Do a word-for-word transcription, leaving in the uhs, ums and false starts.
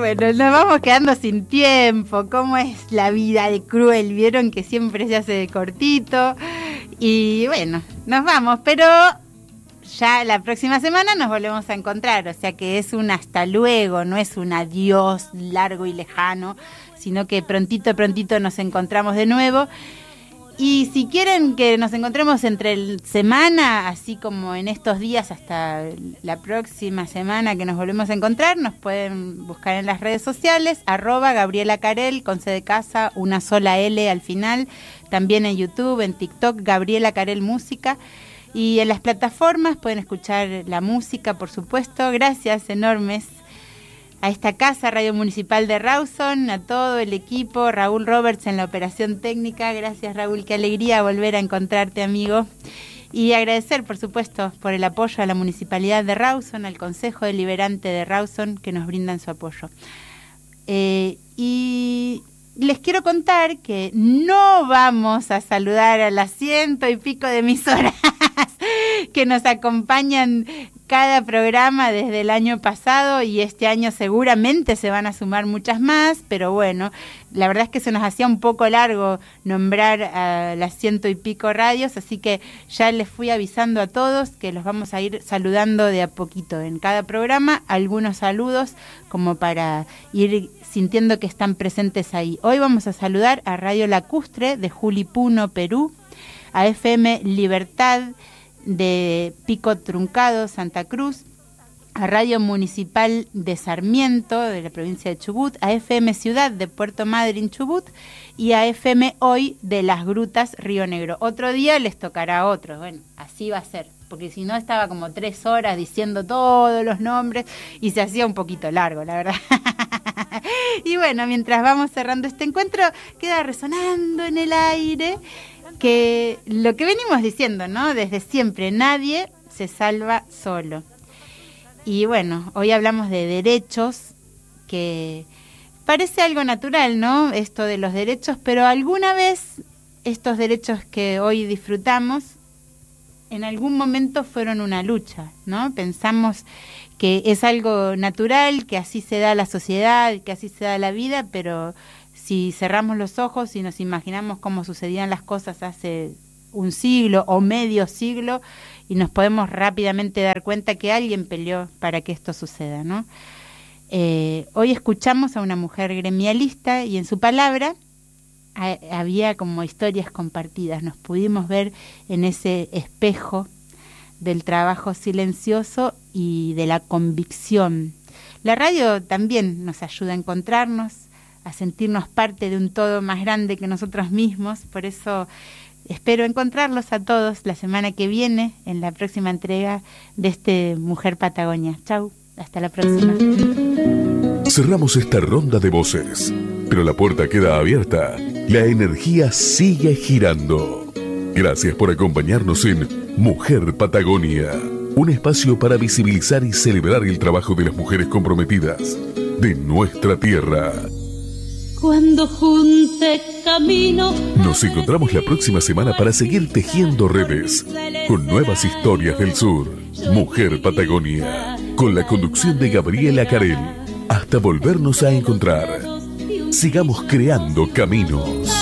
Bueno, nos vamos quedando sin tiempo. ¿Cómo es la vida de cruel? Vieron que siempre se hace de cortito. Y bueno, nos vamos, pero ya la próxima semana nos volvemos a encontrar. O sea que es un hasta luego, no es un adiós largo y lejano, sino que prontito, prontito nos encontramos de nuevo. Y si quieren que nos encontremos entre el semana, así como en estos días hasta la próxima semana que nos volvemos a encontrar, nos pueden buscar en las redes sociales, arroba Gabriela Carel, con C de casa, una sola L al final, también en YouTube, en TikTok, Gabriela Carel Música, y en las plataformas pueden escuchar la música, por supuesto. Gracias enormes a esta casa, Radio Municipal de Rawson, a todo el equipo, Raúl Roberts en la operación técnica. Gracias, Raúl, qué alegría volver a encontrarte, amigo. Y agradecer, por supuesto, por el apoyo a la Municipalidad de Rawson, al Consejo Deliberante de Rawson, que nos brindan su apoyo. Eh, y les quiero contar que no vamos a saludar a las ciento y pico de emisoras que nos acompañan cada programa desde el año pasado, y este año seguramente se van a sumar muchas más, pero bueno, la verdad es que se nos hacía un poco largo nombrar a las ciento y pico radios, así que ya les fui avisando a todos que los vamos a ir saludando de a poquito en cada programa, algunos saludos como para ir sintiendo que están presentes ahí. Hoy vamos a saludar a Radio Lacustre de Julipuno, Perú, a F M Libertad de Pico Truncado, Santa Cruz, a Radio Municipal de Sarmiento, de la provincia de Chubut, a F M Ciudad de Puerto Madryn, Chubut, y a F M Hoy de Las Grutas, Río Negro. Otro día les tocará a otros, bueno, así va a ser, porque si no estaba como tres horas diciendo todos los nombres y se hacía un poquito largo, la verdad. Y bueno, mientras vamos cerrando este encuentro, queda resonando en el aire que lo que venimos diciendo, ¿no? Desde siempre, nadie se salva solo. Y bueno, hoy hablamos de derechos, que parece algo natural, ¿no? Esto de los derechos, pero alguna vez estos derechos que hoy disfrutamos, en algún momento fueron una lucha, ¿no? Pensamos que es algo natural, que así se da la sociedad, que así se da la vida, pero si cerramos los ojos y nos imaginamos cómo sucedían las cosas hace un siglo o medio siglo, y nos podemos rápidamente dar cuenta que alguien peleó para que esto suceda, ¿no? Eh, hoy escuchamos a una mujer gremialista y en su palabra a, había como historias compartidas. Nos pudimos ver en ese espejo del trabajo silencioso y de la convicción. La radio también nos ayuda a encontrarnos, a sentirnos parte de un todo más grande que nosotros mismos. Por eso espero encontrarlos a todos la semana que viene en la próxima entrega de este Mujer Patagonia. Chau, hasta la próxima. Cerramos esta ronda de voces, pero la puerta queda abierta. La energía sigue girando. Gracias por acompañarnos en Mujer Patagonia, un espacio para visibilizar y celebrar el trabajo de las mujeres comprometidas de nuestra tierra. Cuando junte camino. Nos encontramos la próxima semana para seguir tejiendo redes con nuevas historias del sur. Mujer Patagonia, con la conducción de Gabriela Carel. Hasta volvernos a encontrar. Sigamos creando caminos.